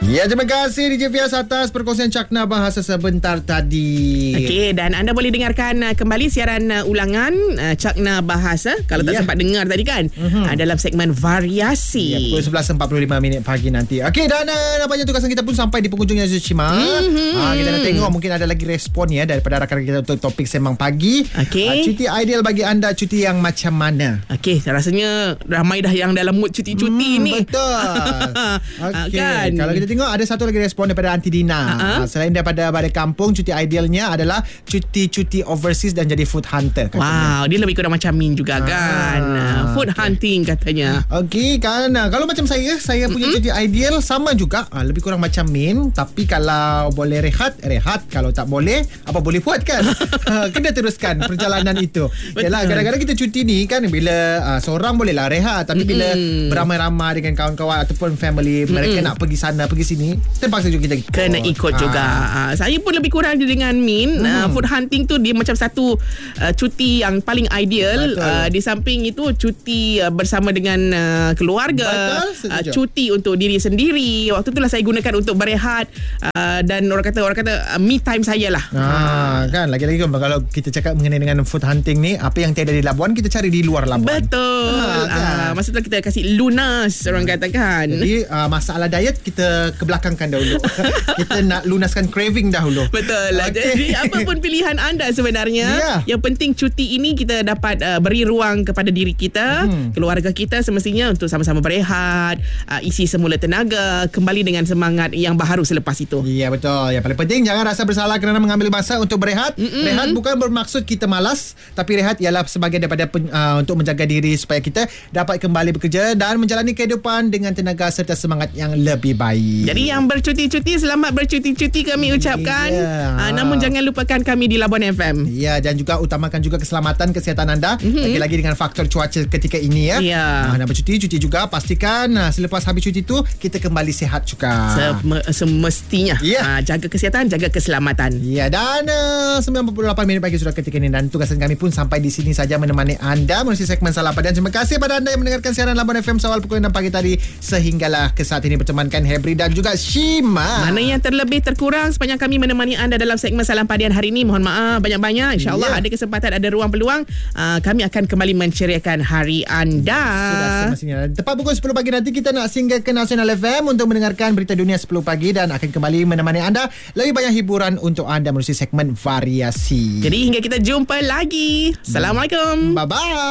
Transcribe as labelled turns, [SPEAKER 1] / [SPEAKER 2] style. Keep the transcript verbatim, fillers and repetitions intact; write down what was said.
[SPEAKER 1] Ya, terima kasih D J Fias atas perkongsian Cakna Bahasa sebentar tadi.
[SPEAKER 2] Okey, dan anda boleh dengarkan uh, kembali siaran uh, ulangan uh, Cakna Bahasa kalau tak
[SPEAKER 1] yeah.
[SPEAKER 2] sempat dengar tadi kan,
[SPEAKER 1] mm-hmm.
[SPEAKER 2] uh, dalam segmen variasi.
[SPEAKER 1] Ya, pukul sebelas empat puluh lima minit pagi nanti. Okey, dan uh, nampaknya tugasan kita pun sampai di penghujung yang Cima. Mm-hmm. Uh, kita nak tengok mungkin ada lagi respon ya daripada rakan kita untuk topik Sembang Pagi.
[SPEAKER 2] Okey.
[SPEAKER 1] Uh, cuti ideal bagi anda, cuti yang macam mana?
[SPEAKER 2] Okey, rasanya ramai dah yang dalam mood cuti-cuti
[SPEAKER 1] hmm,
[SPEAKER 2] ni.
[SPEAKER 1] Betul. Okey,
[SPEAKER 2] kan?
[SPEAKER 1] kalau kita tengok ada satu lagi respon daripada Aunty Dina. Uh-huh. Selain daripada balik kampung, cuti idealnya adalah cuti-cuti overseas dan jadi food hunter katanya.
[SPEAKER 2] Wow, dia lebih kurang macam Min juga ah, kan. Food okay. hunting katanya.
[SPEAKER 1] Okey kan. Kalau macam saya, saya punya mm-hmm. cuti ideal sama juga. Lebih kurang macam Min, tapi kalau boleh rehat, rehat. Kalau tak boleh, apa boleh buat kan? Kena teruskan perjalanan itu. Yalah, kadang-kadang kita cuti ni kan bila uh, seorang bolehlah rehat, tapi mm-hmm. bila beramai-ramai dengan kawan-kawan ataupun family, mm-hmm. mereka nak pergi sana, pergi sini, terpaksa juga kita ikut.
[SPEAKER 2] Kena ikut juga. Uh, saya pun lebih kurang dengan Min. Uh, food hunting tu dia macam satu uh, cuti yang paling ideal. Uh, di samping itu cuti uh, bersama dengan uh, keluarga. Uh, cuti untuk diri sendiri. Waktu itulah saya gunakan untuk berehat uh, dan orang kata orang kata uh, me time saya lah.
[SPEAKER 1] Ah, kan lagi-lagi kalau kita cakap mengenai dengan food hunting ni, apa yang tiada di Labuan kita cari di luar Labuan.
[SPEAKER 2] Betul. Ah, kan? uh, masa tu kita kasih lunas orang katakan.
[SPEAKER 1] Jadi uh, masalah diet kita kebelakangkan dahulu. Kita nak lunaskan craving dahulu.
[SPEAKER 2] Betul. Okay. Jadi apa pun pilihan anda sebenarnya, yeah. yang penting cuti ini kita dapat uh, beri ruang kepada diri kita, hmm. keluarga kita semestinya untuk sama-sama berehat, uh, isi semula tenaga, kembali dengan semangat yang baharu selepas itu.
[SPEAKER 1] Ya, yeah, betul. Yang paling penting jangan rasa bersalah kerana mengambil masa untuk berehat. Mm-mm. Rehat bukan bermaksud kita malas, tapi rehat ialah sebahagian daripada uh, untuk menjaga diri supaya kita dapat kembali bekerja dan menjalani kehidupan dengan tenaga serta semangat yang lebih baik.
[SPEAKER 2] Jadi yang bercuti-cuti, selamat bercuti-cuti kami ucapkan. Yeah. Uh, namun jangan lupakan kami di Labuan F M.
[SPEAKER 1] Ya, dan juga utamakan juga keselamatan kesihatan anda. Mm-hmm. Lagi-lagi dengan faktor cuaca ketika ini ya.
[SPEAKER 2] Yeah.
[SPEAKER 1] Uh, nak bercuti, cuti juga pastikan uh, selepas habis cuti tu kita kembali sihat juga.
[SPEAKER 2] Sem- semestinya. Yeah. Uh, jaga kesihatan, jaga keselamatan.
[SPEAKER 1] Ya, dan uh, sembilan puluh lapan minit pagi sudah ketika ini dan tugasan kami pun sampai di sini saja menemani anda melalui segmen Salam Padian. Terima kasih pada anda yang mendengarkan siaran Labuan F M awal pukul enam pagi tadi sehinggalah ke saat ini bertemankan Hebri dan juga Shima.
[SPEAKER 2] Mana yang terlebih terkurang sepanjang kami menemani anda dalam segmen Salam Padian hari ini, mohon maaf banyak-banyak. InsyaAllah yeah. ada kesempatan, ada ruang peluang, uh, kami akan kembali menceriakan hari anda.
[SPEAKER 1] Sudah semestinya. Tepat pukul sepuluh pagi nanti kita nak singgah ke Nasional F M untuk mendengarkan berita dunia sepuluh pagi dan akan kembali menemani anda lebih banyak hiburan untuk anda melalui segmen variasi.
[SPEAKER 2] Jadi hingga kita jumpa lagi. Assalamualaikum.
[SPEAKER 1] Bye-bye.